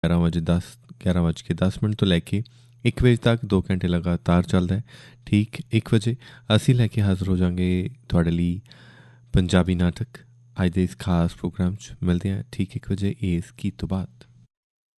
11:10 ਤੋਂ ਲੈ ਕੇ 1 ਵਜੇ ਤੱਕ 2 ਘੰਟੇ ਲਗਾਤਾਰ ਚੱਲਦਾ ਹੈ। ਠੀਕ 1 ਵਜੇ ਅਸੀਂ ਲੈ ਕੇ ਹਾਜ਼ਰ ਹੋ ਜਾਵਾਂਗੇ ਤੁਹਾਡੇ ਲਈ ਪੰਜਾਬੀ ਨਾਟਕ। ਅੱਜ ਦੇ ਇਸ ਖਾਸ ਪ੍ਰੋਗਰਾਮ 'ਚ ਮਿਲਦੇ ਹਾਂ ਠੀਕ 1 ਵਜੇ ਇਸ ਗੀਤ ਤੋਂ ਬਾਅਦ।